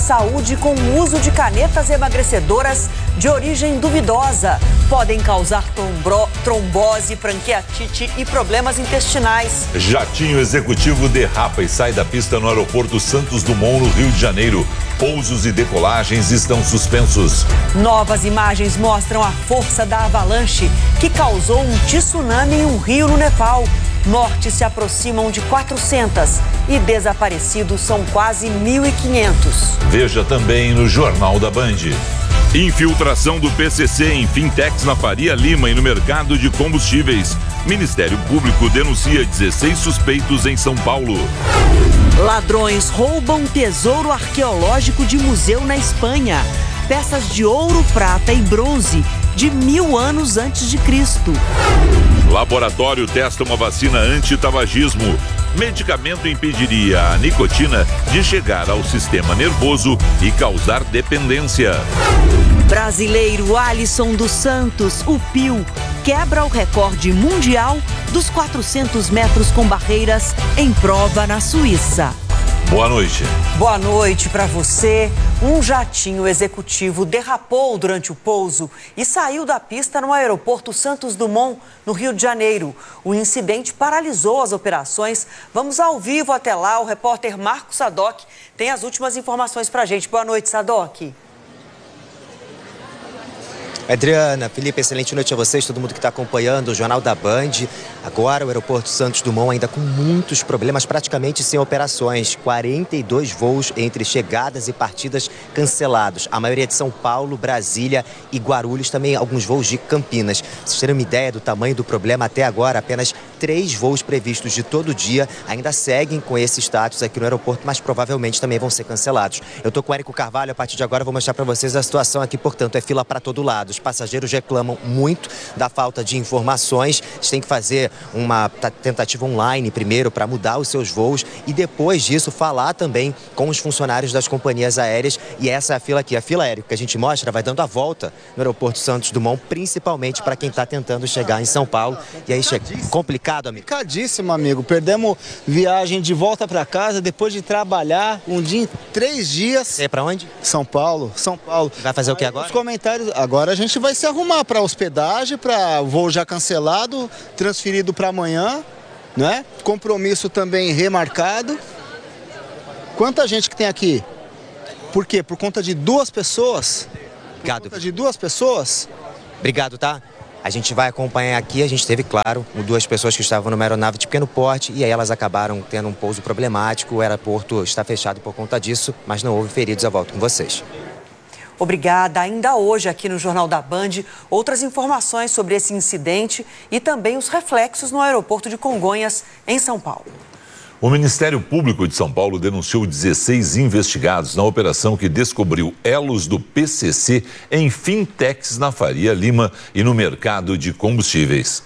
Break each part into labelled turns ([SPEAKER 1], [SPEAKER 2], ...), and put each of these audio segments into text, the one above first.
[SPEAKER 1] saúde com o uso de canetas emagrecedoras de origem duvidosa. Podem causar trombose, pancreatite e problemas intestinais.
[SPEAKER 2] Jatinho executivo derrapa e sai da pista no aeroporto Santos Dumont, no Rio de Janeiro. Pousos e decolagens estão suspensos.
[SPEAKER 1] Novas imagens mostram a força da avalanche que causou um tsunami em um rio no Nepal. Mortes se aproximam de 400 e desaparecidos são quase 1.500.
[SPEAKER 2] Veja também no Jornal da Band. Infiltração do PCC em fintechs na Faria Lima e no mercado de combustíveis. Ministério Público denuncia 16 suspeitos em São Paulo.
[SPEAKER 1] Ladrões roubam tesouro arqueológico de museu na Espanha. Peças de ouro, prata e bronze de 1000 anos antes de Cristo.
[SPEAKER 2] Laboratório testa uma vacina anti-tabagismo. Medicamento impediria a nicotina de chegar ao sistema nervoso e causar dependência.
[SPEAKER 1] Brasileiro Alisson dos Santos, o Pio, quebra o recorde mundial dos 400 metros com barreiras em prova na Suíça.
[SPEAKER 2] Boa noite.
[SPEAKER 1] Boa noite para você. Um jatinho executivo derrapou durante o pouso e saiu da pista no aeroporto Santos Dumont, no Rio de Janeiro. O incidente paralisou as operações. Vamos ao vivo até lá. O repórter Marcos Sadoc tem as últimas informações para a gente. Boa noite, Sadoc.
[SPEAKER 3] Adriana, Felipe, excelente noite a vocês, todo mundo que está acompanhando o Jornal da Band. Agora o aeroporto Santos Dumont ainda com muitos problemas, praticamente sem operações. 42 voos entre chegadas e partidas cancelados. A maioria de São Paulo, Brasília e Guarulhos, também alguns voos de Campinas. Pra vocês terem uma ideia do tamanho do problema, até agora apenas 3 voos previstos de todo dia ainda seguem com esse status aqui no aeroporto, mas provavelmente também vão ser cancelados. Eu estou com o Érico Carvalho, a partir de agora vou mostrar para vocês a situação aqui, portanto, é fila para todo lado. Os passageiros reclamam muito da falta de informações. Eles têm que fazer uma tentativa online primeiro para mudar os seus voos e depois disso falar também com os funcionários das companhias aéreas. E essa é a fila aqui. A fila aérea que a gente mostra vai dando a volta no aeroporto Santos Dumont, principalmente para quem está tentando chegar em São Paulo. E aí chega complicado, amigo.
[SPEAKER 4] Complicadíssimo, amigo. Perdemos viagem de volta para casa depois de trabalhar um dia em 3 dias.
[SPEAKER 3] Você é para onde?
[SPEAKER 4] São Paulo.
[SPEAKER 3] Vai fazer o que agora?
[SPEAKER 4] Os comentários. Agora a gente vai se arrumar para hospedagem, para voo já cancelado, transferido para amanhã, né? Compromisso também remarcado. Quanta gente que tem aqui? Por quê? Por conta de 2 pessoas?
[SPEAKER 3] Obrigado.
[SPEAKER 4] Por conta de 2 pessoas?
[SPEAKER 3] Obrigado, tá? A gente vai acompanhar aqui, a gente teve, claro, 2 pessoas que estavam numa aeronave de pequeno porte e aí elas acabaram tendo um pouso problemático. O aeroporto está fechado por conta disso, mas não houve feridos. Eu volto com vocês.
[SPEAKER 1] Obrigada. Ainda hoje, aqui no Jornal da Band, outras informações sobre esse incidente e também os reflexos no aeroporto de Congonhas, em São Paulo.
[SPEAKER 2] O Ministério Público de São Paulo denunciou 16 investigados na operação que descobriu elos do PCC em fintechs na Faria Lima e no mercado de combustíveis.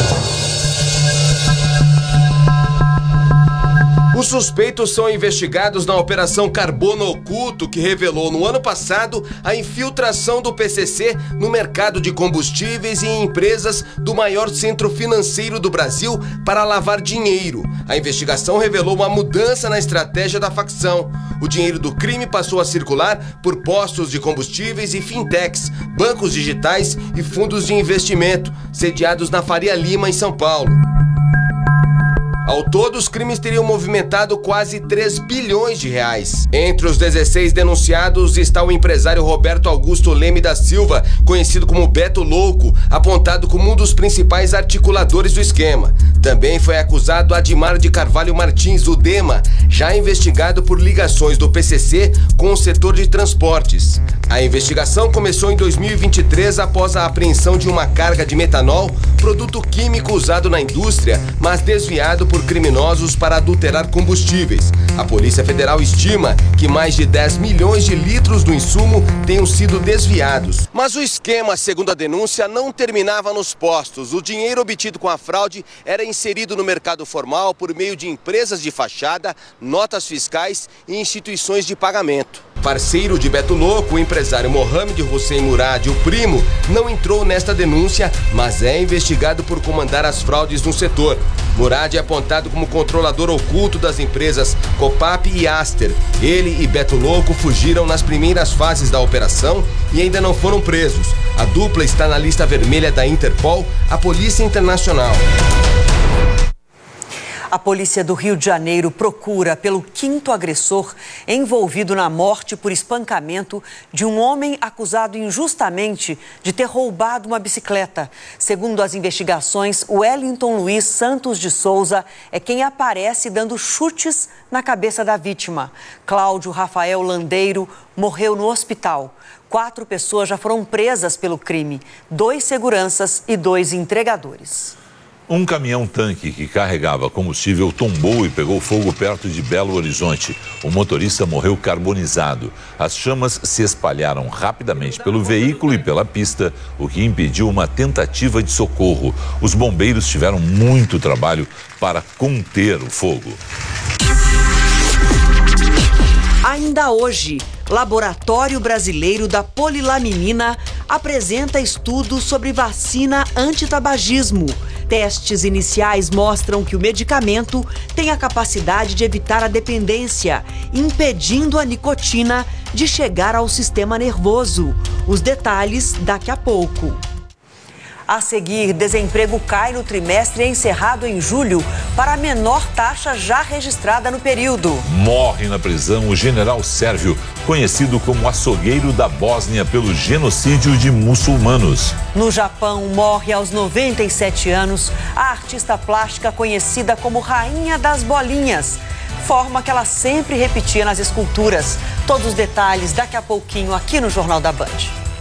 [SPEAKER 5] Os suspeitos são investigados na Operação Carbono Oculto, que revelou no ano passado a infiltração do PCC no mercado de combustíveis e em empresas do maior centro financeiro do Brasil para lavar dinheiro. A investigação revelou uma mudança na estratégia da facção. O dinheiro do crime passou a circular por postos de combustíveis e fintechs, bancos digitais e fundos de investimento, sediados na Faria Lima, em São Paulo. Ao todo, os crimes teriam movimentado quase 3 bilhões de reais. Entre os 16 denunciados está o empresário Roberto Augusto Leme da Silva, conhecido como Beto Louco, apontado como um dos principais articuladores do esquema. Também foi acusado Adimar de Carvalho Martins, o Dema, já investigado por ligações do PCC com o setor de transportes. A investigação começou em 2023 após a apreensão de uma carga de metanol, produto químico usado na indústria, mas desviado por criminosos para adulterar combustíveis. A Polícia Federal estima que mais de 10 milhões de litros do insumo tenham sido desviados. Mas o esquema, segundo a denúncia, não terminava nos postos. O dinheiro obtido com a fraude era inserido no mercado formal por meio de empresas de fachada, notas fiscais e instituições de pagamento. Parceiro de Beto Louco, o empresário Mohamed Hussein Murad, o primo, não entrou nesta denúncia, mas é investigado por comandar as fraudes no setor. Murad é apontado como controlador oculto das empresas Copap e Aster. Ele e Beto Louco fugiram nas primeiras fases da operação e ainda não foram presos. A dupla está na lista vermelha da Interpol, a Polícia Internacional.
[SPEAKER 1] A polícia do Rio de Janeiro procura pelo 5º agressor envolvido na morte por espancamento de um homem acusado injustamente de ter roubado uma bicicleta. Segundo as investigações, Wellington Luiz Santos de Souza é quem aparece dando chutes na cabeça da vítima. Cláudio Rafael Landeiro morreu no hospital. 4 pessoas já foram presas pelo crime, 2 seguranças e 2 entregadores.
[SPEAKER 2] Um caminhão-tanque que carregava combustível tombou e pegou fogo perto de Belo Horizonte. O motorista morreu carbonizado. As chamas se espalharam rapidamente pelo veículo e pela pista, o que impediu uma tentativa de socorro. Os bombeiros tiveram muito trabalho para conter o fogo.
[SPEAKER 1] Ainda hoje, Laboratório Brasileiro da Polilaminina apresenta estudos sobre vacina antitabagismo. Testes iniciais mostram que o medicamento tem a capacidade de evitar a dependência, impedindo a nicotina de chegar ao sistema nervoso. Os detalhes daqui a pouco. A seguir, desemprego cai no trimestre encerrado em julho para a menor taxa já registrada no período.
[SPEAKER 2] Morre na prisão o general sérvio, conhecido como açougueiro da Bósnia pelo genocídio de muçulmanos.
[SPEAKER 1] No Japão, morre aos 97 anos a artista plástica conhecida como Rainha das Bolinhas, forma que ela sempre repetia nas esculturas. Todos os detalhes daqui a pouquinho aqui no Jornal da Band.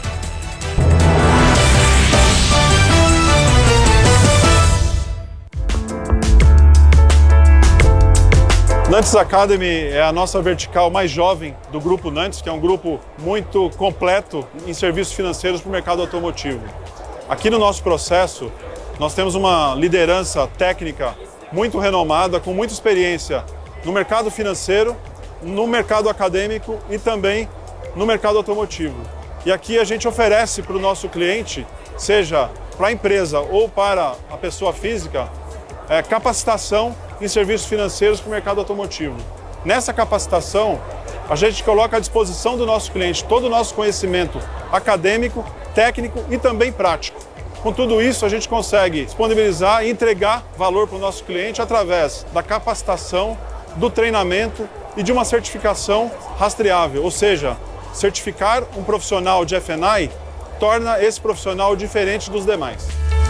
[SPEAKER 6] Nantes Academy é a nossa vertical mais jovem do Grupo Nantes, que é um grupo muito completo em serviços financeiros para o mercado automotivo. Aqui no nosso processo, nós temos uma liderança técnica muito renomada, com muita experiência no mercado financeiro, no mercado acadêmico e também no mercado automotivo. E aqui a gente oferece para o nosso cliente, seja para a empresa ou para a pessoa física, capacitação em serviços financeiros para o mercado automotivo. Nessa capacitação, a gente coloca à disposição do nosso cliente todo o nosso conhecimento acadêmico, técnico e também prático. Com tudo isso, a gente consegue disponibilizar e entregar valor para o nosso cliente através da capacitação, do treinamento e de uma certificação rastreável, ou seja, certificar um profissional de F&I torna esse profissional diferente dos demais.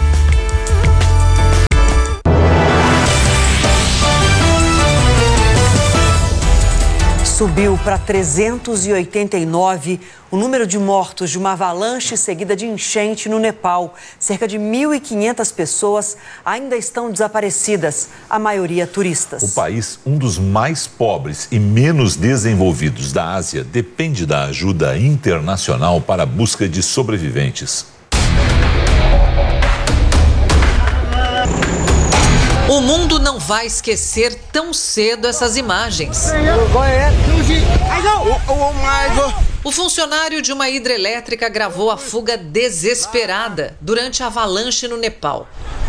[SPEAKER 1] Subiu para 389 o número de mortos de uma avalanche seguida de enchente no Nepal. Cerca de 1.500 pessoas ainda estão desaparecidas, a maioria turistas.
[SPEAKER 2] O país, um dos mais pobres e menos desenvolvidos da Ásia, depende da ajuda internacional para a busca de sobreviventes.
[SPEAKER 7] O mundo não vai esquecer tão cedo essas imagens. O funcionário de uma hidrelétrica gravou a fuga desesperada durante a avalanche no Nepal.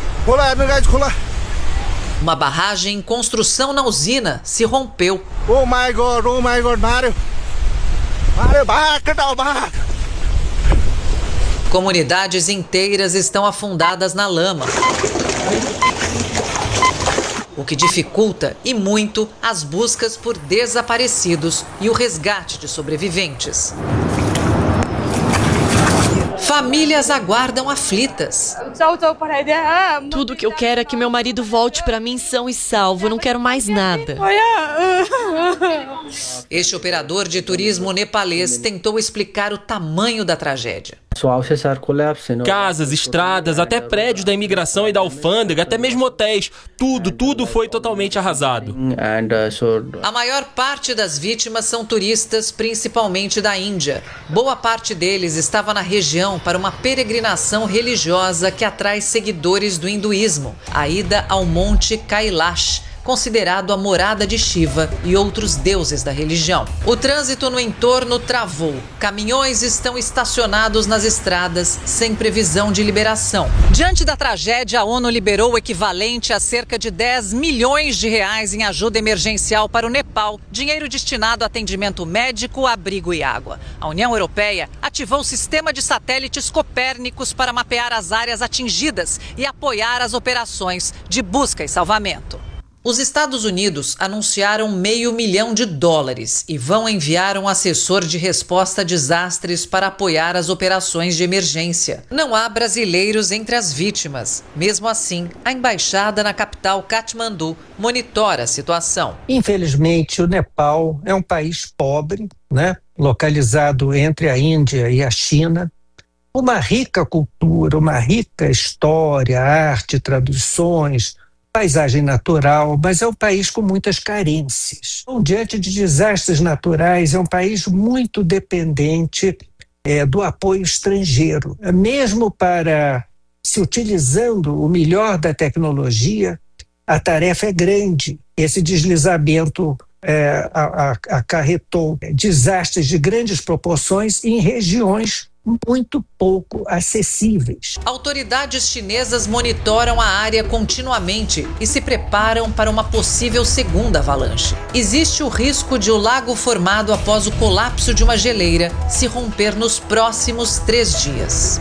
[SPEAKER 7] Uma barragem em construção na usina se rompeu. Comunidades inteiras estão afundadas na lama, o que dificulta e muito as buscas por desaparecidos e o resgate de sobreviventes. Famílias aguardam aflitas.
[SPEAKER 8] Tudo que eu quero é que meu marido volte para mim são e salvo. Eu não quero mais nada.
[SPEAKER 7] Este operador de turismo nepalês tentou explicar o tamanho da tragédia.
[SPEAKER 9] Casas, estradas, até prédios da imigração e da alfândega, até mesmo hotéis. Tudo foi totalmente arrasado.
[SPEAKER 7] A maior parte das vítimas são turistas, principalmente da Índia. Boa parte deles estava na região para uma peregrinação religiosa que atrai seguidores do hinduísmo, a ida ao Monte Kailash, considerado a morada de Shiva e outros deuses da religião. O trânsito no entorno travou. Caminhões estão estacionados nas estradas sem previsão de liberação. Diante da tragédia, a ONU liberou o equivalente a cerca de 10 milhões de reais em ajuda emergencial para o Nepal, dinheiro destinado a atendimento médico, abrigo e água. A União Europeia ativou o sistema de satélites Copérnicos para mapear as áreas atingidas e apoiar as operações de busca e salvamento. Os Estados Unidos anunciaram $500 milhão e vão enviar um assessor de resposta a desastres para apoiar as operações de emergência. Não há brasileiros entre as vítimas. Mesmo assim, a embaixada na capital Katmandu monitora a situação.
[SPEAKER 10] Infelizmente, o Nepal é um país pobre, localizado entre a Índia e a China. Uma rica cultura, uma rica história, arte, traduções, paisagem natural, mas é um país com muitas carências. Então, diante de desastres naturais, é um país muito dependente do apoio estrangeiro. Mesmo para se utilizando o melhor da tecnologia, a tarefa é grande. Esse deslizamento acarretou desastres de grandes proporções em regiões muito pouco acessíveis.
[SPEAKER 7] Autoridades chinesas monitoram a área continuamente e se preparam para uma possível segunda avalanche. Existe o risco de o lago formado após o colapso de uma geleira se romper nos próximos 3 dias.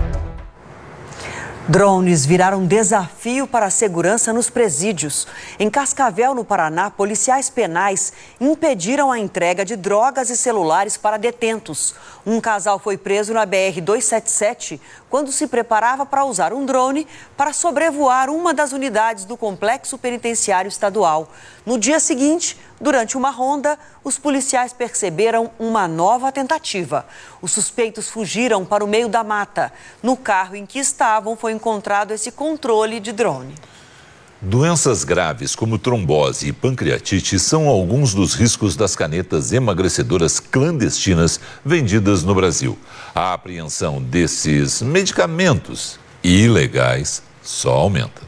[SPEAKER 1] Drones viraram desafio para a segurança nos presídios. Em Cascavel, no Paraná, policiais penais impediram a entrega de drogas e celulares para detentos. Um casal foi preso na BR-277 quando se preparava para usar um drone para sobrevoar uma das unidades do Complexo Penitenciário Estadual. No dia seguinte, durante uma ronda, os policiais perceberam uma nova tentativa. Os suspeitos fugiram para o meio da mata. No carro em que estavam foi encontrado esse controle de drone.
[SPEAKER 2] Doenças graves como trombose e pancreatite são alguns dos riscos das canetas emagrecedoras clandestinas vendidas no Brasil. A apreensão desses medicamentos ilegais só aumenta.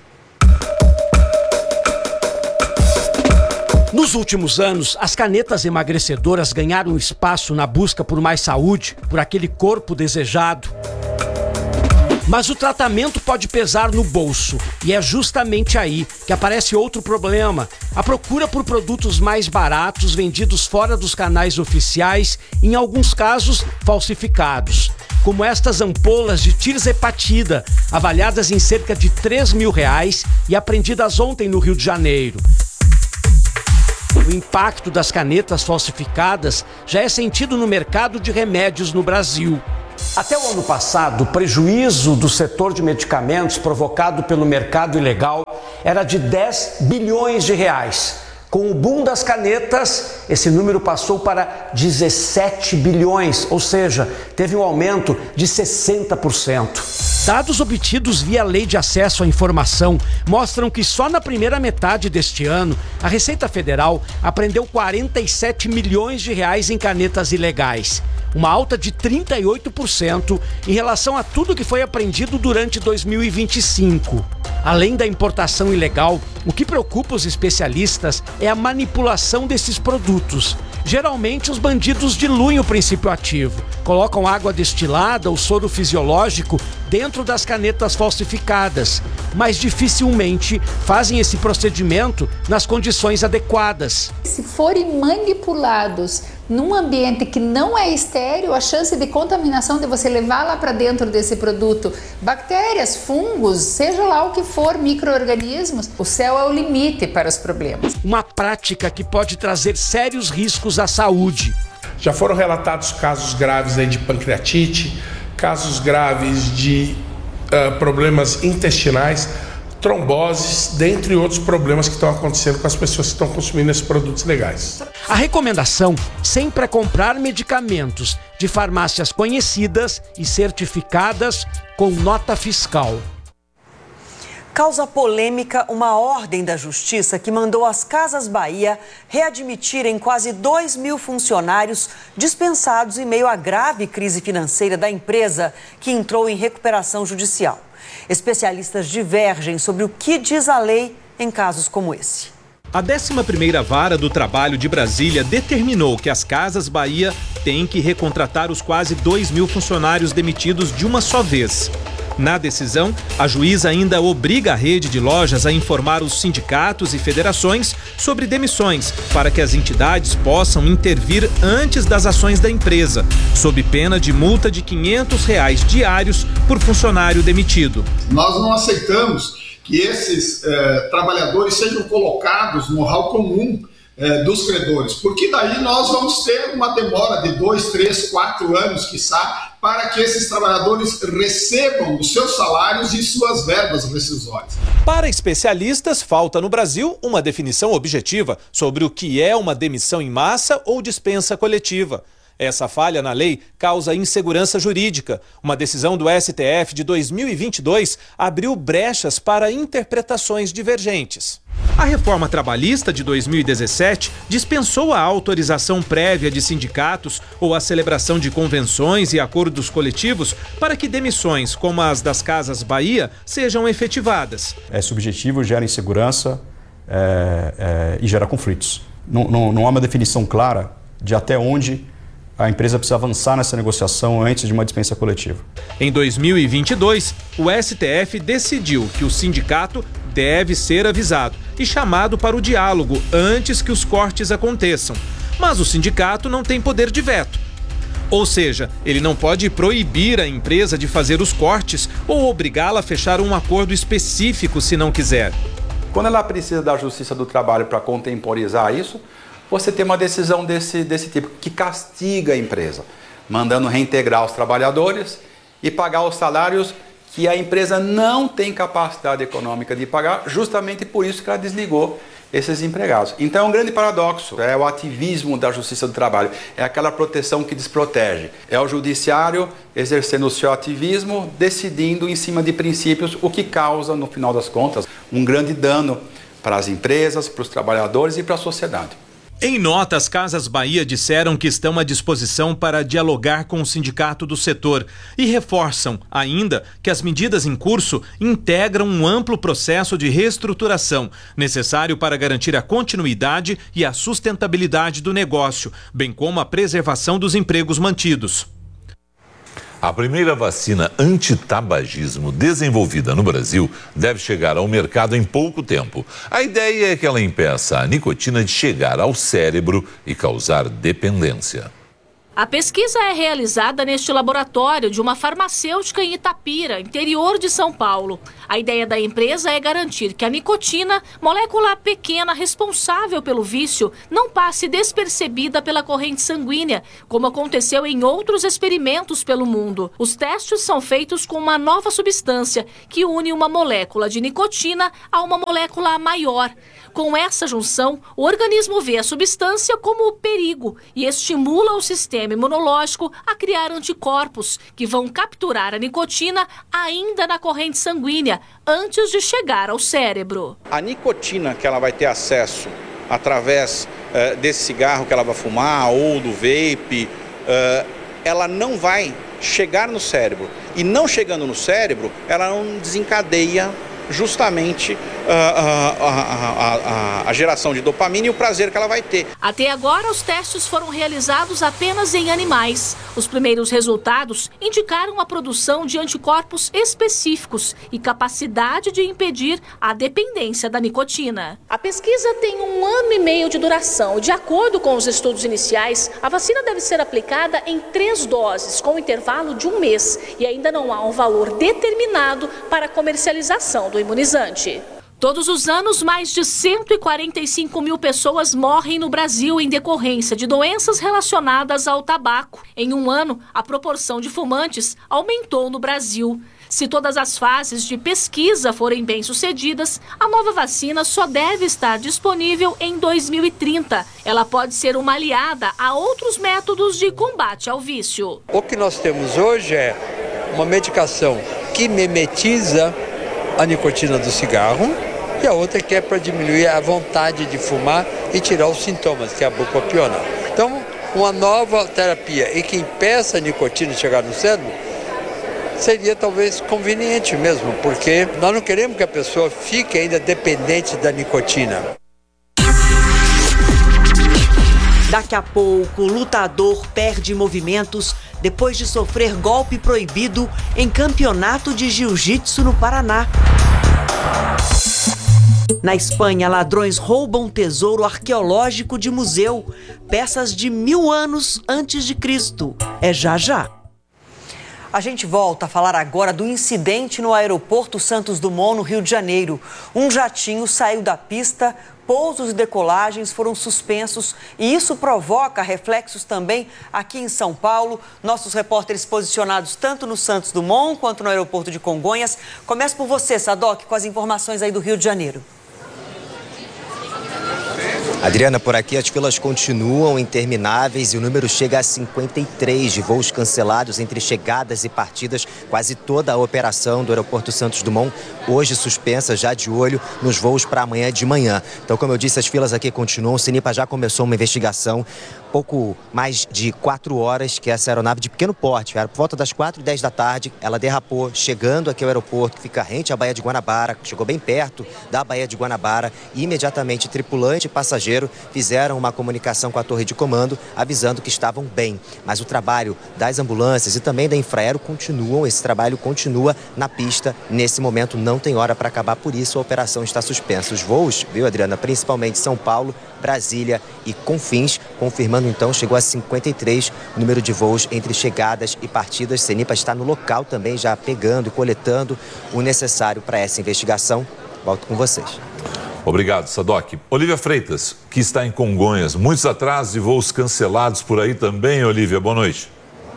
[SPEAKER 11] Nos últimos anos, as canetas emagrecedoras ganharam espaço na busca por mais saúde, por aquele corpo desejado. Mas o tratamento pode pesar no bolso, e é justamente aí que aparece outro problema: a procura por produtos mais baratos vendidos fora dos canais oficiais, em alguns casos falsificados. Como estas ampolas de tirzepatida, avaliadas em cerca de R$3 mil e apreendidas ontem no Rio de Janeiro. O impacto das canetas falsificadas já é sentido no mercado de remédios no Brasil. Até o ano passado, o prejuízo do setor de medicamentos provocado pelo mercado ilegal era de R$10 bilhões. Com o boom das canetas, esse número passou para 17 bilhões, ou seja, teve um aumento de 60%. Dados obtidos via Lei de Acesso à Informação mostram que só na primeira metade deste ano, a Receita Federal apreendeu R$47 milhões em canetas ilegais. Uma alta de 38% em relação a tudo que foi apreendido durante 2025. Além da importação ilegal, o que preocupa os especialistas é a manipulação desses produtos. Geralmente, os bandidos diluem o princípio ativo, colocam água destilada ou soro fisiológico dentro das canetas falsificadas, mas dificilmente fazem esse procedimento nas condições adequadas.
[SPEAKER 12] Se forem manipulados num ambiente que não é estéril, a chance de contaminação de você levar lá para dentro desse produto bactérias, fungos, seja lá o que for, micro-organismos, o céu é o limite para os problemas.
[SPEAKER 11] Uma prática que pode trazer sérios riscos à saúde.
[SPEAKER 13] Já foram relatados casos graves aí de pancreatite, casos graves de problemas intestinais, tromboses, dentre outros problemas que estão acontecendo com as pessoas que estão consumindo esses produtos legais.
[SPEAKER 11] A recomendação sempre é comprar medicamentos de farmácias conhecidas e certificadas com nota fiscal.
[SPEAKER 1] Causa polêmica uma ordem da Justiça que mandou as Casas Bahia readmitirem quase 2 mil funcionários dispensados em meio à grave crise financeira da empresa, que entrou em recuperação judicial. Especialistas divergem sobre o que diz a lei em casos como esse.
[SPEAKER 14] A 11ª Vara do Trabalho de Brasília determinou que as Casas Bahia têm que recontratar os quase 2.000 funcionários demitidos de uma só vez. Na decisão, a juíza ainda obriga a rede de lojas a informar os sindicatos e federações sobre demissões, para que as entidades possam intervir antes das ações da empresa, sob pena de multa de R$ 500 diários por funcionário demitido.
[SPEAKER 15] Nós não aceitamos que esses trabalhadores sejam colocados no rol comum dos credores, porque daí nós vamos ter uma demora de 2, 3, 4 anos, quiçá, para que esses trabalhadores recebam os seus salários e suas verbas rescisórias.
[SPEAKER 14] Para especialistas, falta no Brasil uma definição objetiva sobre o que é uma demissão em massa ou dispensa coletiva. Essa falha na lei causa insegurança jurídica. Uma decisão do STF de 2022 abriu brechas para interpretações divergentes. A reforma trabalhista de 2017 dispensou a autorização prévia de sindicatos ou a celebração de convenções e acordos coletivos para que demissões, como as das Casas Bahia, sejam efetivadas.
[SPEAKER 16] É subjetivo, gera insegurança e gera conflitos. Não há uma definição clara de até onde a empresa precisa avançar nessa negociação antes de uma dispensa coletiva.
[SPEAKER 14] Em 2022, o STF decidiu que o sindicato deve ser avisado e chamado para o diálogo antes que os cortes aconteçam. Mas o sindicato não tem poder de veto. Ou seja, ele não pode proibir a empresa de fazer os cortes ou obrigá-la a fechar um acordo específico se não quiser.
[SPEAKER 17] Quando ela precisa da Justiça do Trabalho para contemporizar isso, você tem uma decisão desse tipo, que castiga a empresa, mandando reintegrar os trabalhadores e pagar os salários que a empresa não tem capacidade econômica de pagar, justamente por isso que ela desligou esses empregados. Então é um grande paradoxo, é o ativismo da Justiça do Trabalho, é aquela proteção que desprotege. É o judiciário exercendo o seu ativismo, decidindo em cima de princípios, o que causa, no final das contas, um grande dano para as empresas, para os trabalhadores e para a sociedade.
[SPEAKER 14] Em nota, as Casas Bahia disseram que estão à disposição para dialogar com o sindicato do setor e reforçam ainda que as medidas em curso integram um amplo processo de reestruturação necessário para garantir a continuidade e a sustentabilidade do negócio, bem como a preservação dos empregos mantidos.
[SPEAKER 2] A primeira vacina antitabagismo desenvolvida no Brasil deve chegar ao mercado em pouco tempo. A ideia é que ela impeça a nicotina de chegar ao cérebro e causar dependência.
[SPEAKER 18] A pesquisa é realizada neste laboratório de uma farmacêutica em Itapira, interior de São Paulo. A ideia da empresa é garantir que a nicotina, molécula pequena responsável pelo vício, não passe despercebida pela corrente sanguínea, como aconteceu em outros experimentos pelo mundo. Os testes são feitos com uma nova substância que une uma molécula de nicotina a uma molécula maior. Com essa junção, o organismo vê a substância como perigo e estimula o sistema imunológico a criar anticorpos que vão capturar a nicotina ainda na corrente sanguínea, antes de chegar ao cérebro.
[SPEAKER 19] A nicotina que ela vai ter acesso através desse cigarro que ela vai fumar ou do vape, ela não vai chegar no cérebro. E não chegando no cérebro, ela não desencadeia justamente a geração de dopamina e o prazer que ela vai ter.
[SPEAKER 18] Até agora, os testes foram realizados apenas em animais. Os primeiros resultados indicaram a produção de anticorpos específicos e capacidade de impedir a dependência da nicotina. A pesquisa tem 1 ano e meio de duração. De acordo com os estudos iniciais, a vacina deve ser aplicada em 3 doses, com intervalo de 1 mês. E ainda não há um valor determinado para a comercialização do imunizante. Todos os anos, mais de 145 mil pessoas morrem no Brasil em decorrência de doenças relacionadas ao tabaco. Em 1 ano, a proporção de fumantes aumentou no Brasil. Se todas as fases de pesquisa forem bem-sucedidas, a nova vacina só deve estar disponível em 2030. Ela pode ser uma aliada a outros métodos de combate ao vício.
[SPEAKER 20] O que nós temos hoje é uma medicação que mimetiza a nicotina do cigarro e a outra que é para diminuir a vontade de fumar e tirar os sintomas, que é a bupropiona. Então, uma nova terapia e que impeça a nicotina de chegar no cérebro seria talvez conveniente mesmo, porque nós não queremos que a pessoa fique ainda dependente da nicotina.
[SPEAKER 1] Daqui a pouco, o lutador perde movimentos depois de sofrer golpe proibido em campeonato de jiu-jitsu no Paraná. Na Espanha, ladrões roubam tesouro arqueológico de museu, peças de 1000 anos antes de Cristo. É já já. A gente volta a falar agora do incidente no aeroporto Santos Dumont, no Rio de Janeiro. Um jatinho saiu da pista, pousos e decolagens foram suspensos e isso provoca reflexos também aqui em São Paulo. Nossos repórteres posicionados tanto no Santos Dumont quanto no aeroporto de Congonhas. Começo por você, Sadoc, com as informações aí do Rio de Janeiro.
[SPEAKER 3] Adriana, por aqui as filas continuam intermináveis e o número chega a 53 de voos cancelados entre chegadas e partidas. Quase toda a operação do aeroporto Santos Dumont hoje suspensa, já de olho nos voos para amanhã de manhã. Então, como eu disse, as filas aqui continuam. O Cenipa já começou uma investigação. Pouco mais de 4 horas que essa aeronave de pequeno porte, por volta das 4h10 da tarde, ela derrapou, chegando aqui ao aeroporto, que fica rente à Baía de Guanabara, chegou bem perto da Baía de Guanabara, e imediatamente tripulante e passageiro fizeram uma comunicação com a torre de comando, avisando que estavam bem. Mas o trabalho das ambulâncias e também da Infraero continuam, esse trabalho continua na pista. Nesse momento não tem hora para acabar, por isso a operação está suspensa. Os voos, viu, Adriana, principalmente São Paulo, Brasília e Confins, confirmando então, chegou a 53 o número de voos entre chegadas e partidas. Cenipa está no local também, já pegando e coletando o necessário para essa investigação. Volto com vocês.
[SPEAKER 2] Obrigado, Sadoc. Olívia Freitas, que está em Congonhas. Muitos atrasos e voos cancelados por aí também, Olívia. Boa noite.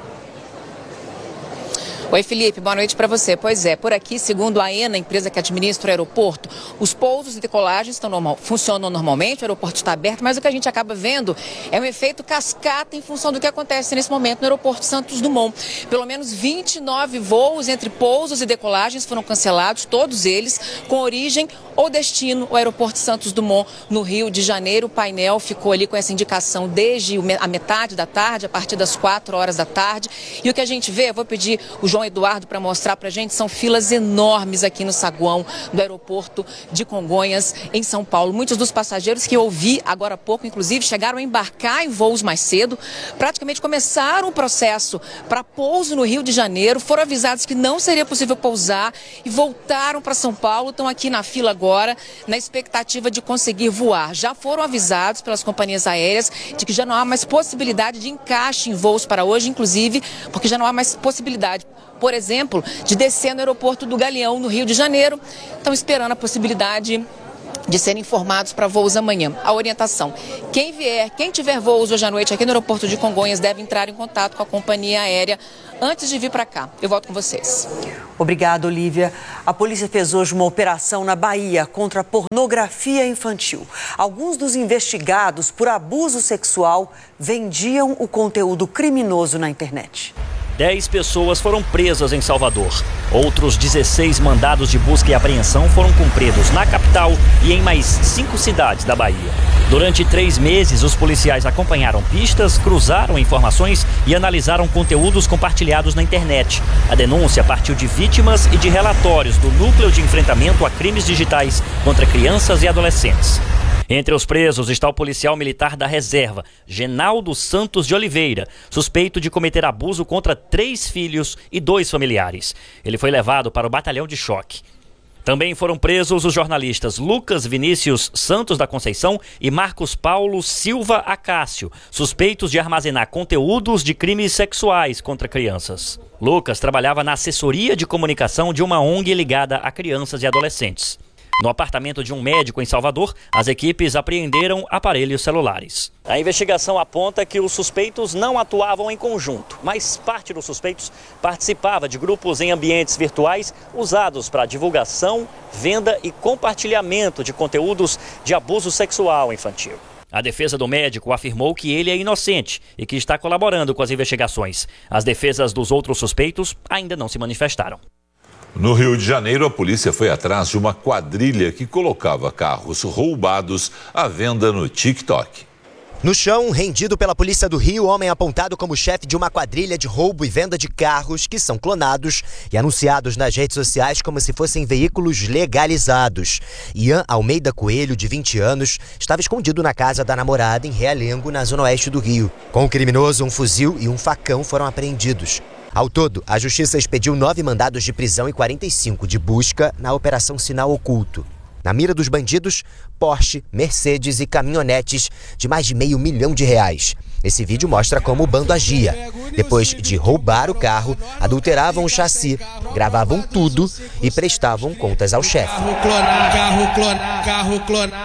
[SPEAKER 21] Oi, Felipe, boa noite para você. Pois é, por aqui, segundo a AENA, empresa que administra o aeroporto, os pousos e decolagens funcionam normalmente, o aeroporto está aberto, mas o que a gente acaba vendo é um efeito cascata em função do que acontece nesse momento no aeroporto Santos Dumont. Pelo menos 29 voos entre pousos e decolagens foram cancelados, todos eles com origem ou destino ao aeroporto Santos Dumont, no Rio de Janeiro. O painel ficou ali com essa indicação desde a metade da tarde, a partir das 4 horas da tarde. E o que a gente vê, eu vou pedir o João Eduardo para mostrar para a gente, são filas enormes aqui no saguão do aeroporto de Congonhas, em São Paulo. Muitos dos passageiros que eu ouvi agora há pouco, inclusive, chegaram a embarcar em voos mais cedo, praticamente começaram o processo para pouso no Rio de Janeiro, foram avisados que não seria possível pousar e voltaram para São Paulo, estão aqui na fila agora, na expectativa de conseguir voar. Já foram avisados pelas companhias aéreas de que já não há mais possibilidade de encaixe em voos para hoje, inclusive porque já não há mais possibilidade, por exemplo, de descer no aeroporto do Galeão, no Rio de Janeiro. Estão esperando a possibilidade de serem informados para voos amanhã. A orientação: quem tiver voos hoje à noite aqui no aeroporto de Congonhas deve entrar em contato com a companhia aérea antes de vir para cá. Eu volto com vocês.
[SPEAKER 1] Obrigada, Olívia. A polícia fez hoje uma operação na Bahia contra a pornografia infantil. Alguns dos investigados por abuso sexual vendiam o conteúdo criminoso na internet.
[SPEAKER 22] 10 pessoas foram presas em Salvador. Outros 16 mandados de busca e apreensão foram cumpridos na capital e em mais 5 cidades da Bahia. Durante 3 meses, os policiais acompanharam pistas, cruzaram informações e analisaram conteúdos compartilhados na internet. A denúncia partiu de vítimas e de relatórios do Núcleo de Enfrentamento a Crimes Digitais contra Crianças e Adolescentes. Entre os presos está o policial militar da reserva, Genaldo Santos de Oliveira, suspeito de cometer abuso contra 3 filhos e 2 familiares. Ele foi levado para o batalhão de choque. Também foram presos os jornalistas Lucas Vinícius Santos da Conceição e Marcos Paulo Silva Acácio, suspeitos de armazenar conteúdos de crimes sexuais contra crianças. Lucas trabalhava na assessoria de comunicação de uma ONG ligada a crianças e adolescentes. No apartamento de um médico em Salvador, as equipes apreenderam aparelhos celulares. A investigação aponta que os suspeitos não atuavam em conjunto, mas parte dos suspeitos participava de grupos em ambientes virtuais usados para divulgação, venda e compartilhamento de conteúdos de abuso sexual infantil. A defesa do médico afirmou que ele é inocente e que está colaborando com as investigações. As defesas dos outros suspeitos ainda não se manifestaram.
[SPEAKER 2] No Rio de Janeiro, a polícia foi atrás de uma quadrilha que colocava carros roubados à venda no TikTok.
[SPEAKER 3] No chão, rendido pela polícia do Rio, homem apontado como chefe de uma quadrilha de roubo e venda de carros que são clonados e anunciados nas redes sociais como se fossem veículos legalizados. Ian Almeida Coelho, de 20 anos, estava escondido na casa da namorada em Realengo, na zona oeste do Rio. Com o criminoso, um fuzil e um facão foram apreendidos. Ao todo, a justiça expediu 9 mandados de prisão e 45 de busca na Operação Sinal Oculto. Na mira dos bandidos, Porsche, Mercedes e caminhonetes de mais de R$500 mil. Esse vídeo mostra como o bando agia. Depois de roubar o carro, adulteravam o chassi, gravavam tudo e prestavam contas ao chefe.
[SPEAKER 4] Carro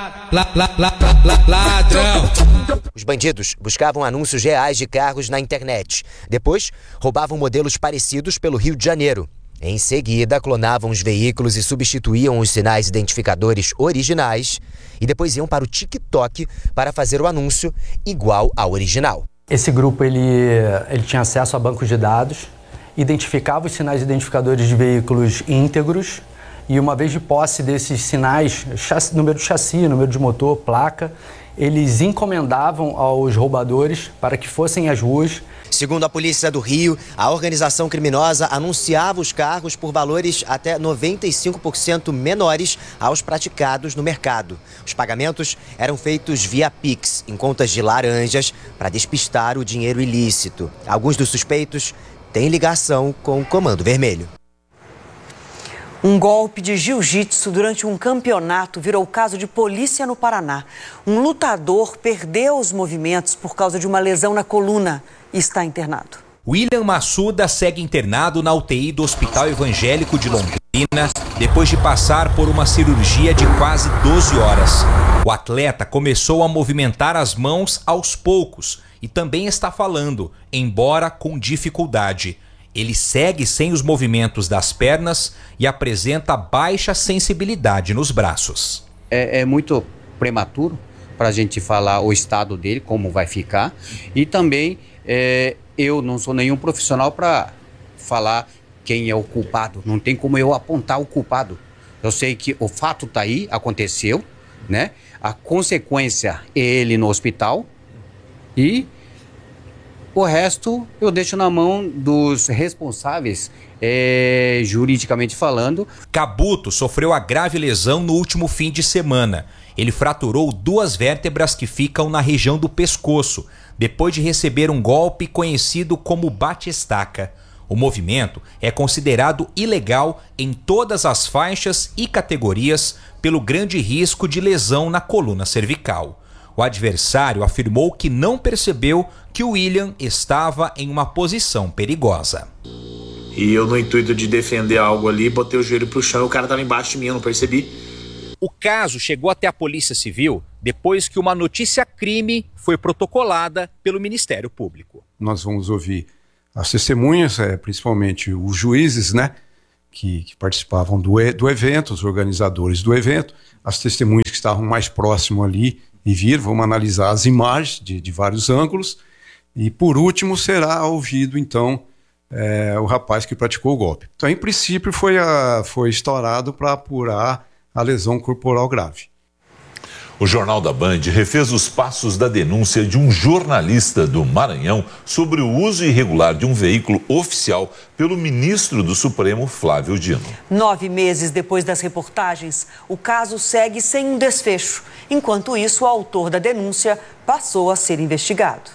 [SPEAKER 4] clonado, ladrão.
[SPEAKER 3] Os bandidos buscavam anúncios reais de carros na internet. Depois, roubavam modelos parecidos pelo Rio de Janeiro. Em seguida, clonavam os veículos e substituíam os sinais identificadores originais e depois iam para o TikTok para fazer o anúncio igual ao original.
[SPEAKER 5] Esse grupo ele tinha acesso a bancos de dados, identificava os sinais identificadores de veículos íntegros e, uma vez de posse desses sinais, número de chassi, número de motor, placa, eles encomendavam aos roubadores para que fossem às ruas.
[SPEAKER 3] Segundo a polícia do Rio, a organização criminosa anunciava os carros por valores até 95% menores aos praticados no mercado. Os pagamentos eram feitos via Pix, em contas de laranjas, para despistar o dinheiro ilícito. Alguns dos suspeitos têm ligação com o Comando Vermelho.
[SPEAKER 1] Um golpe de jiu-jitsu durante um campeonato virou caso de polícia no Paraná. Um lutador perdeu os movimentos por causa de uma lesão na coluna e está internado.
[SPEAKER 23] William Massuda segue internado na UTI do Hospital Evangélico de Londrina depois de passar por uma cirurgia de quase 12 horas. O atleta começou a movimentar as mãos aos poucos e também está falando, embora com dificuldade. Ele segue sem os movimentos das pernas e apresenta baixa sensibilidade nos braços.
[SPEAKER 24] É muito prematuro para a gente falar o estado dele, como vai ficar. E também eu não sou nenhum profissional para falar quem é o culpado. Não tem como eu apontar o culpado. Eu sei que o fato está aí, aconteceu, né? A consequência é ele no hospital e o resto eu deixo na mão dos responsáveis, juridicamente falando.
[SPEAKER 23] Cabuto sofreu a grave lesão no último fim de semana. Ele fraturou 2 vértebras que ficam na região do pescoço, depois de receber um golpe conhecido como bate-estaca. O movimento é considerado ilegal em todas as faixas e categorias pelo grande risco de lesão na coluna cervical. O adversário afirmou que não percebeu que o William estava em uma posição perigosa.
[SPEAKER 25] E eu, no intuito de defender algo ali, botei o joelho pro chão e o cara estava embaixo de mim, eu não percebi.
[SPEAKER 23] O caso chegou até a Polícia Civil depois que uma notícia-crime foi protocolada pelo Ministério Público.
[SPEAKER 26] Nós vamos ouvir as testemunhas, principalmente os juízes, né, que participavam do evento, os organizadores do evento, as testemunhas que estavam mais próximo ali e vir, vamos analisar as imagens de vários ângulos e, por último, será ouvido, então, o rapaz que praticou o golpe. Então, em princípio, foi estourado para apurar a lesão corporal grave.
[SPEAKER 2] O Jornal da Band refez os passos da denúncia de um jornalista do Maranhão sobre o uso irregular de um veículo oficial pelo ministro do Supremo, Flávio Dino.
[SPEAKER 1] 9 meses depois das reportagens, o caso segue sem um desfecho. Enquanto isso, o autor da denúncia passou a ser investigado.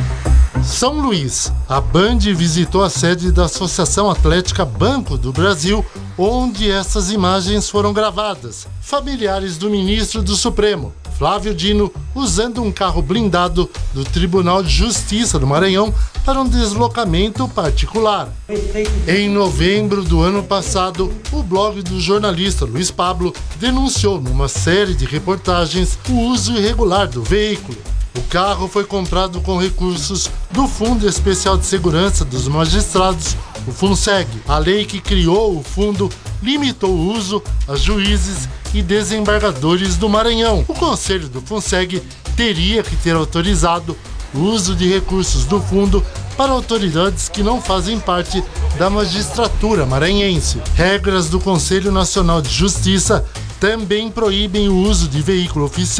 [SPEAKER 27] São Luís, a Band visitou a sede da Associação Atlética Banco do Brasil, onde essas imagens foram gravadas. Familiares do ministro do Supremo, Flávio Dino, usando um carro blindado do Tribunal de Justiça do Maranhão para um deslocamento particular. Em novembro do ano passado, o blog do jornalista Luiz Pablo denunciou numa série de reportagens o uso irregular do veículo. O carro foi comprado com recursos do Fundo Especial de Segurança dos Magistrados, o FUNSEG. A lei que criou o fundo limitou o uso a juízes e desembargadores do Maranhão. O Conselho do FUNSEG teria que ter autorizado o uso de recursos do fundo para autoridades que não fazem parte da magistratura maranhense. Regras do Conselho Nacional de Justiça também proíbem o uso de veículo oficial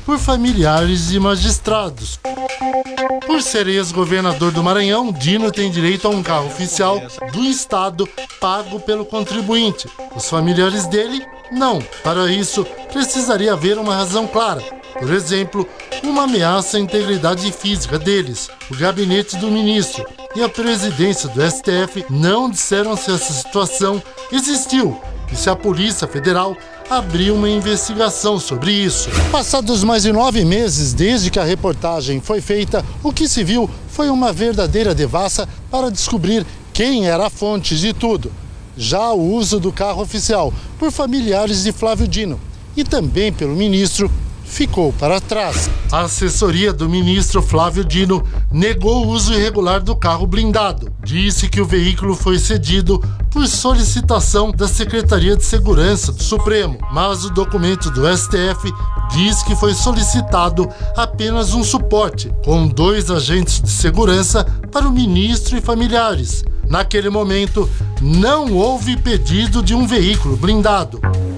[SPEAKER 27] por familiares de magistrados. Por ser ex-governador do Maranhão, Dino tem direito a um carro oficial do Estado pago pelo contribuinte. Os familiares dele, não. Para isso, precisaria haver uma razão clara. Por exemplo, uma ameaça à integridade física deles. O gabinete do ministro e a presidência do STF não disseram se essa situação existiu e se a Polícia Federal abriu uma investigação sobre isso. Passados mais de 9 meses desde que a reportagem foi feita, o que se viu foi uma verdadeira devassa para descobrir quem era a fonte de tudo. Já o uso do carro oficial por familiares de Flávio Dino e também pelo ministro ficou para trás. A assessoria do ministro Flávio Dino negou o uso irregular do carro blindado. Disse que o veículo foi cedido por solicitação da Secretaria de Segurança do Supremo, mas o documento do STF diz que foi solicitado apenas um suporte, com 2 agentes de segurança para o ministro e familiares. Naquele momento, não houve pedido de um veículo blindado.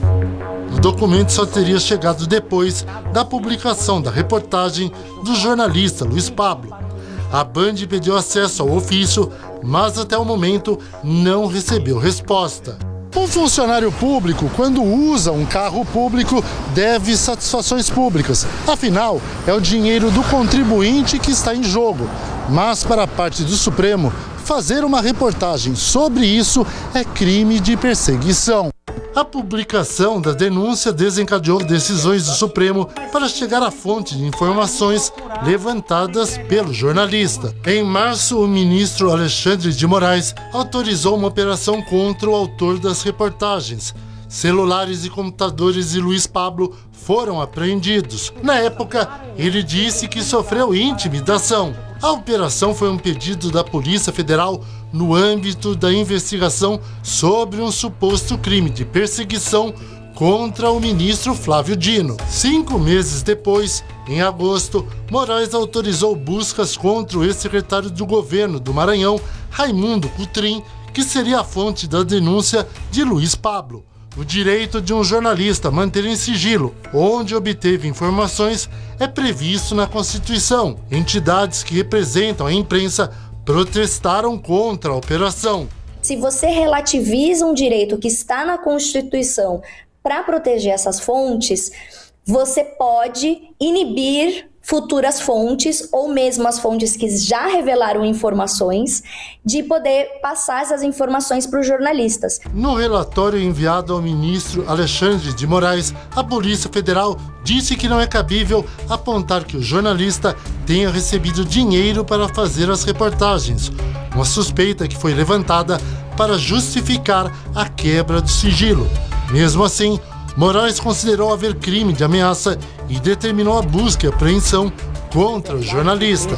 [SPEAKER 27] O documento só teria chegado depois da publicação da reportagem do jornalista Luiz Pablo. A Band pediu acesso ao ofício, mas até o momento não recebeu resposta. Um funcionário público, quando usa um carro público, deve satisfações públicas. Afinal, é o dinheiro do contribuinte que está em jogo. Mas para a parte do Supremo, fazer uma reportagem sobre isso é crime de perseguição. A publicação da denúncia desencadeou decisões do Supremo para chegar à fonte de informações levantadas pelo jornalista. Em março, o ministro Alexandre de Moraes autorizou uma operação contra o autor das reportagens. Celulares e computadores de Luiz Pablo foram apreendidos. Na época, ele disse que sofreu intimidação. A operação foi um pedido da Polícia Federal no âmbito da investigação sobre um suposto crime de perseguição contra o ministro Flávio Dino. 5 meses depois, em agosto, Moraes autorizou buscas contra o ex-secretário do governo do Maranhão, Raimundo Cutrim, que seria a fonte da denúncia de Luiz Pablo. O direito de um jornalista a manter em sigilo onde obteve informações é previsto na Constituição. Entidades que representam a imprensa protestaram contra a operação.
[SPEAKER 6] Se você relativiza um direito que está na Constituição para proteger essas fontes, você pode inibir futuras fontes ou mesmo as fontes que já revelaram informações de poder passar essas informações para os jornalistas.
[SPEAKER 27] No relatório enviado ao ministro Alexandre de Moraes, a Polícia Federal disse que não é cabível apontar que o jornalista tenha recebido dinheiro para fazer as reportagens, uma suspeita que foi levantada para justificar a quebra do sigilo. Mesmo assim, Moraes considerou haver crime de ameaça e determinou a busca e apreensão contra o jornalista.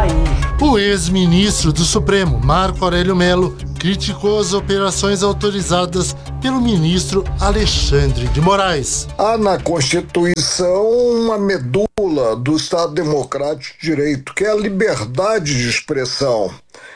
[SPEAKER 27] O ex-ministro do Supremo, Marco Aurélio Mello, criticou as operações autorizadas pelo ministro Alexandre de Moraes.
[SPEAKER 7] Há na Constituição uma medula do Estado Democrático de Direito, que é a liberdade de expressão.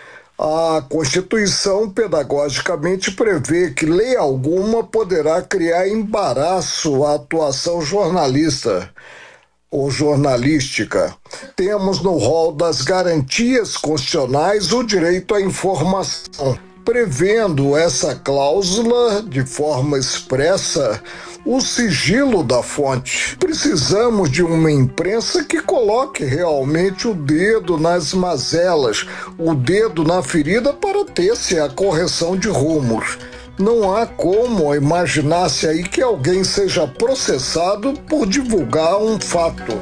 [SPEAKER 7] A Constituição, pedagogicamente, prevê que lei alguma poderá criar embaraço à atuação jornalista ou jornalística. Temos no rol das garantias constitucionais o direito à informação. Prevendo essa cláusula de forma expressa, o sigilo da fonte. Precisamos de uma imprensa que coloque realmente o dedo nas mazelas, o dedo na ferida para ter-se a correção de rumos. Não há como imaginar-se aí que alguém seja processado por divulgar um fato.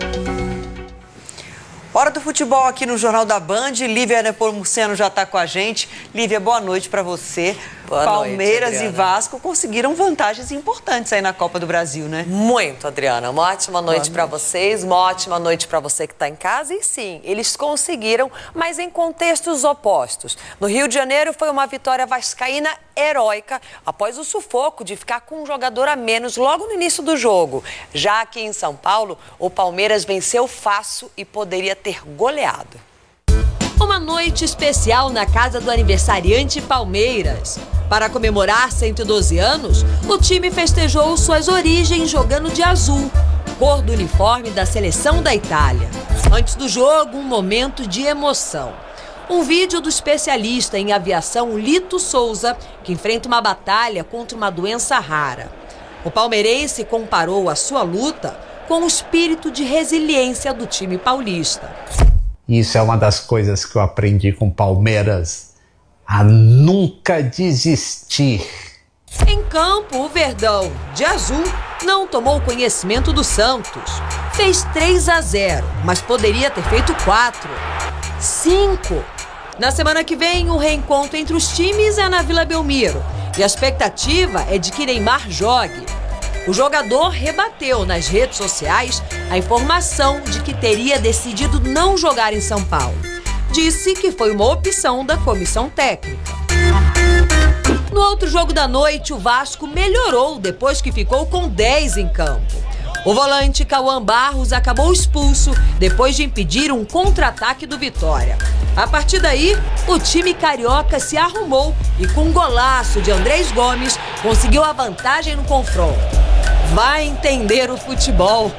[SPEAKER 1] Hora do futebol aqui no Jornal da Band. Lívia Nepomuceno já está com a gente. Lívia, boa noite para você.
[SPEAKER 8] Boa
[SPEAKER 1] Palmeiras
[SPEAKER 8] noite,
[SPEAKER 1] e Vasco conseguiram vantagens importantes aí na Copa do Brasil, né?
[SPEAKER 8] Muito, Adriana. Uma ótima noite para vocês, uma ótima noite para você que está em casa. E sim, eles conseguiram, mas em contextos opostos. No Rio de Janeiro foi uma vitória vascaína heróica após o sufoco de ficar com um jogador a menos logo no início do jogo. Já aqui em São Paulo, o Palmeiras venceu fácil e poderia ter goleado.
[SPEAKER 9] Uma noite especial na casa do aniversariante Palmeiras. Para comemorar 112 anos, o time festejou suas origens jogando de azul. cor do uniforme da seleção da Itália. Antes do jogo, um momento de emoção. Um vídeo do especialista em aviação Lito Souza, que enfrenta uma batalha contra uma doença rara. O palmeirense comparou a sua luta com o espírito de resiliência do time paulista.
[SPEAKER 10] Isso é uma das coisas que eu aprendi com o Palmeiras, a nunca desistir.
[SPEAKER 9] Em campo, o Verdão, de azul, não tomou conhecimento do Santos. Fez 3-0, mas poderia ter feito 4, 5. Na semana que vem, o reencontro entre os times é na Vila Belmiro. E a expectativa é de que Neymar jogue. O jogador rebateu nas redes sociais a informação de que teria decidido não jogar em São Paulo. Disse que foi uma opção da comissão técnica. No outro jogo da noite, o Vasco melhorou depois que ficou com 10 em campo. O volante Cauã Barros acabou expulso depois de impedir um contra-ataque do Vitória. A partir daí, o time carioca se arrumou e com um golaço de Andrés Gomes conseguiu a vantagem no confronto. Vai entender o futebol.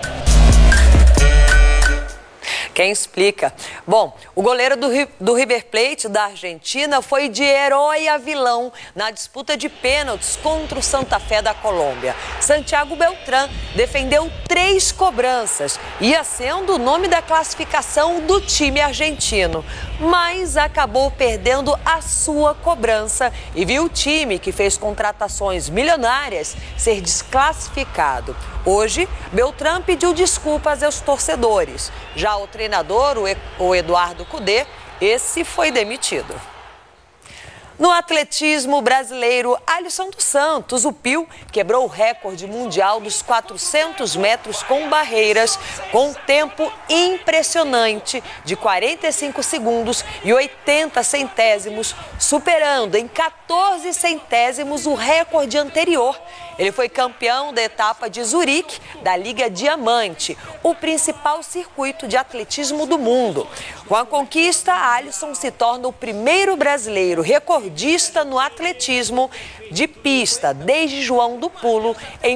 [SPEAKER 8] Quem explica? Bom, o goleiro do River Plate da Argentina foi de herói a vilão na disputa de pênaltis contra o Santa Fé da Colômbia. Santiago Beltrán defendeu 3 cobranças, ia sendo o nome da classificação do time argentino, mas acabou perdendo a sua cobrança e viu o time que fez contratações milionárias ser desclassificado. Hoje, Beltrán pediu desculpas aos torcedores. Já o treinador, o Eduardo Cudê, esse foi demitido. No atletismo brasileiro, Alisson dos Santos, o Pio, quebrou o recorde mundial dos 400 metros com barreiras, com um tempo impressionante de 45 segundos e 80 centésimos, superando em 14 centésimos o recorde anterior. Ele foi campeão da etapa de Zurique, da Liga Diamante, o principal circuito de atletismo do mundo. Com a conquista, Alisson se torna o primeiro brasileiro recordista no atletismo de pista desde João do Pulo, em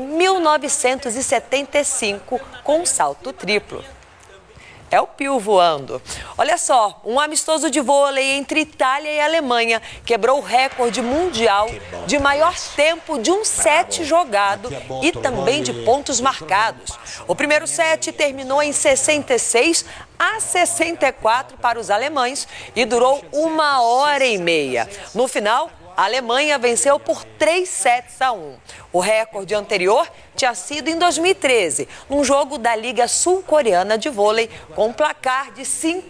[SPEAKER 8] 1975, com um salto triplo. É o Pio voando. Olha só, um amistoso de vôlei entre Itália e Alemanha quebrou o recorde mundial de maior tempo de um set jogado e também de pontos marcados. O primeiro set terminou em 66-64 para os alemães e durou 1h30. No final, a Alemanha venceu por 3-1. O recorde anterior tinha sido em 2013, num jogo da Liga Sul-Coreana de Vôlei, com um placar de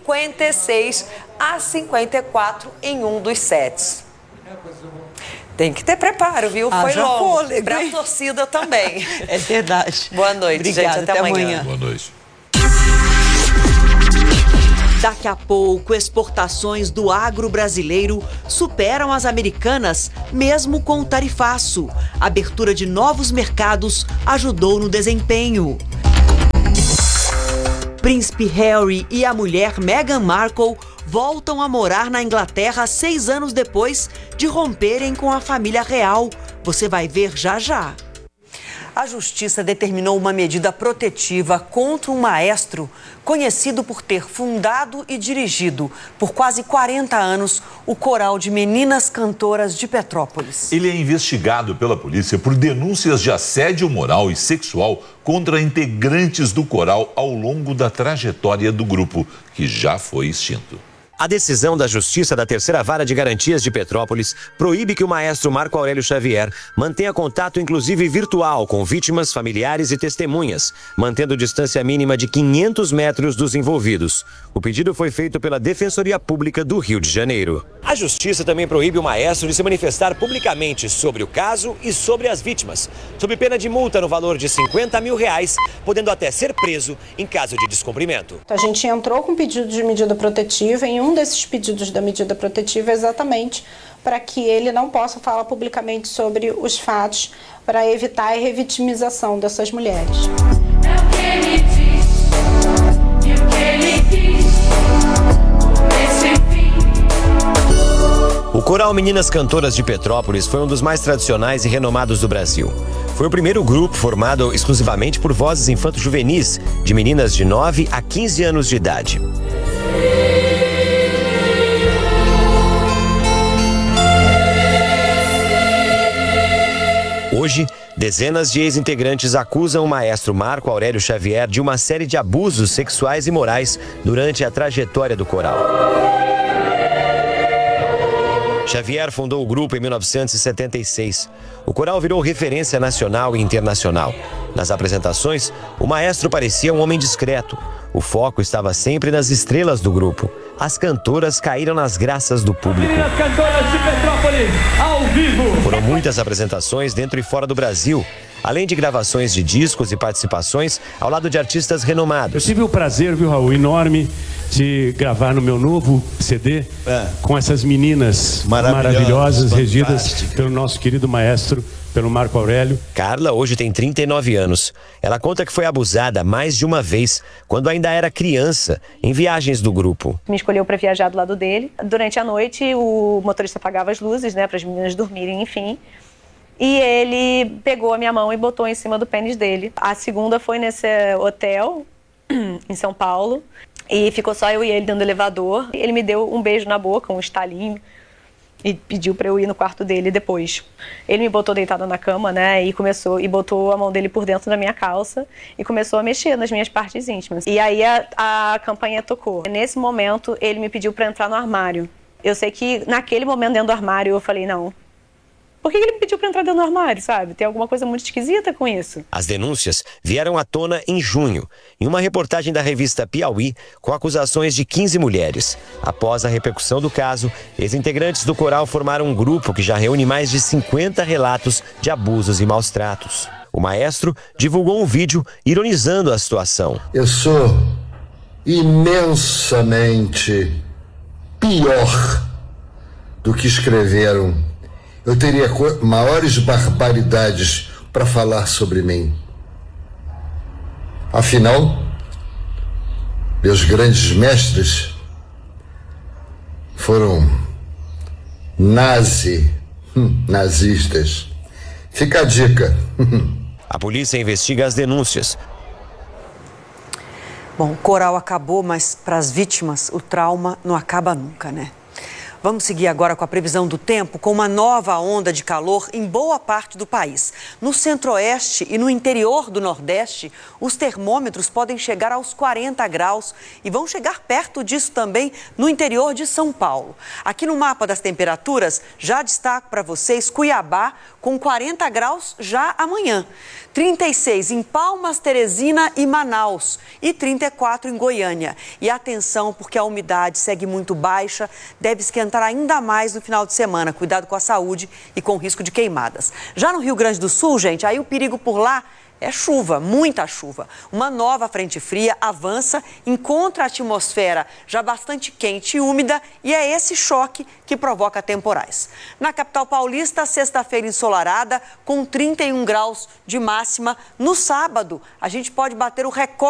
[SPEAKER 8] 56-54 em um dos sets. Tem que ter preparo, viu? Foi longo. Para a torcida também.
[SPEAKER 1] É verdade.
[SPEAKER 8] Boa noite,
[SPEAKER 1] Obrigada,
[SPEAKER 8] gente. Até amanhã.
[SPEAKER 2] Boa noite.
[SPEAKER 1] Daqui a pouco, exportações do agro brasileiro superam as americanas, mesmo com o tarifaço. A abertura de novos mercados ajudou no desempenho. Príncipe Harry e a mulher Meghan Markle voltam a morar na Inglaterra 6 anos depois de romperem com a família real. Você vai ver já já. A Justiça determinou uma medida protetiva contra um maestro conhecido por ter fundado e dirigido por quase 40 anos o coral de meninas cantoras de Petrópolis.
[SPEAKER 2] Ele é investigado pela polícia por denúncias de assédio moral e sexual contra integrantes do coral ao longo da trajetória do grupo, que já foi extinto.
[SPEAKER 11] A decisão da Justiça da Terceira Vara de Garantias de Petrópolis proíbe que o maestro Marco Aurélio Xavier mantenha contato, inclusive virtual, com vítimas, familiares e testemunhas, mantendo distância mínima de 500 metros dos envolvidos. O pedido foi feito pela Defensoria Pública do Rio de Janeiro. A Justiça também proíbe o maestro de se manifestar publicamente sobre o caso e sobre as vítimas, sob pena de multa no valor de R$50 mil, podendo até ser preso em caso de descumprimento.
[SPEAKER 12] A gente entrou com pedido de medida protetiva em um desses pedidos da medida protetiva exatamente para que ele não possa falar publicamente sobre os fatos, para evitar a revitimização dessas mulheres.
[SPEAKER 13] É o que ele diz, e o que ele quis, esse fim.
[SPEAKER 11] O Coral Meninas Cantoras de Petrópolis foi um dos mais tradicionais e renomados do Brasil. Foi o primeiro grupo formado exclusivamente por vozes infanto-juvenis, de meninas de 9 a 15 anos de idade. Hoje, dezenas de ex-integrantes acusam o maestro Marco Aurélio Xavier de uma série de abusos sexuais e morais durante a trajetória do coral. Xavier fundou o grupo em 1976. O coral virou referência nacional e internacional. Nas apresentações, o maestro parecia um homem discreto. O foco estava sempre nas estrelas do grupo. As cantoras caíram nas graças do público.
[SPEAKER 14] Meninas Cantoras de Petrópolis, ao vivo!
[SPEAKER 11] Foram muitas apresentações dentro e fora do Brasil, além de gravações de discos e participações ao lado de artistas renomados.
[SPEAKER 14] Eu tive o prazer, viu, Raul, enorme de gravar no meu novo CD com essas meninas maravilhosas, regidas pelo nosso querido maestro, pelo Marco Aurélio.
[SPEAKER 11] Carla hoje tem 39 anos. Ela conta que foi abusada mais de uma vez, quando ainda era criança, em viagens do grupo.
[SPEAKER 15] Me escolheu para viajar do lado dele. Durante a noite, o motorista apagava as luzes, né, para as meninas dormirem, enfim. E ele pegou a minha mão e botou em cima do pênis dele. A segunda foi nesse hotel, em São Paulo. E ficou só eu e ele dentro do elevador. Ele me deu um beijo na boca, um estalinho, e pediu para eu ir no quarto dele depois. Ele me botou deitada na cama, né, e botou a mão dele por dentro da minha calça e começou a mexer nas minhas partes íntimas. E aí a campainha tocou. Nesse momento, ele me pediu para entrar no armário. Eu sei que naquele momento dentro do armário eu falei, não. Por que ele me pediu para entrar dentro do armário, sabe? Tem alguma coisa muito esquisita com isso.
[SPEAKER 11] As denúncias vieram à tona em junho, em uma reportagem da revista Piauí, com acusações de 15 mulheres. Após a repercussão do caso, ex-integrantes do coral formaram um grupo que já reúne mais de 50 relatos de abusos e maus tratos. O maestro divulgou um vídeo ironizando a situação.
[SPEAKER 7] Eu sou imensamente pior do que escreveram. Eu teria maiores barbaridades para falar sobre mim. Afinal, meus grandes mestres foram nazistas. Fica a dica.
[SPEAKER 11] A polícia investiga as denúncias.
[SPEAKER 1] Bom, o coral acabou, mas para as vítimas o trauma não acaba nunca, né? Vamos seguir agora com a previsão do tempo, com uma nova onda de calor em boa parte do país. No centro-oeste e no interior do nordeste, os termômetros podem chegar aos 40 graus e vão chegar perto disso também no interior de São Paulo. Aqui no mapa das temperaturas, já destaco para vocês Cuiabá com 40 graus já amanhã. 36 em Palmas, Teresina e Manaus e 34 em Goiânia. E atenção, porque a umidade segue muito baixa, deve esquentar ainda mais no final de semana. Cuidado com a saúde e com o risco de queimadas. Já no Rio Grande do Sul, gente, aí o perigo por lá é chuva, muita chuva. Uma nova frente fria avança, encontra a atmosfera já bastante quente e úmida e é esse choque que provoca temporais. Na capital paulista, sexta-feira ensolarada com 31 graus de máxima. No sábado, a gente pode bater o recorde